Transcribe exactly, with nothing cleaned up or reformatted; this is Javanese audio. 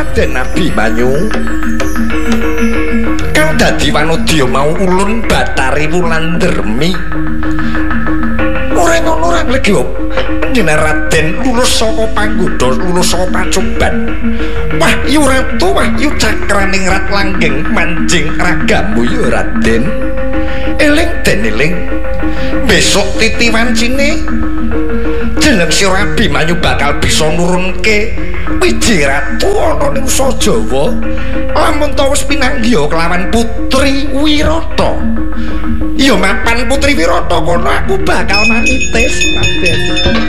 Raden Abimanyu kang dadi wanodya mau ulun Bathari Wulandhermi. Ora ngono ora legi panjenengan Raden lulus saka panggoda lulus saka pacoban. Wahyu ratu wahyu cakraning rat langgeng manjing ragamu ya Raden. Eling den eling besok titi wancine jeneng Sira Abimanyu bakal bisa nurunke wiji ratu ana ning Usa Jawa lamun ta wis pinanggih kelawan Putri Wirata. Ya mapan Putri Wirata kono aku bakal manitis Raden.